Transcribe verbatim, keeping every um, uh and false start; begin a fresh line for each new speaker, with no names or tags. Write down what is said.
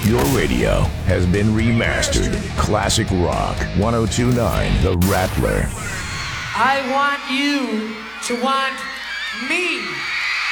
Your radio has been remastered. Classic Rock ten twenty-nine, The Rattler.
I want you to want me.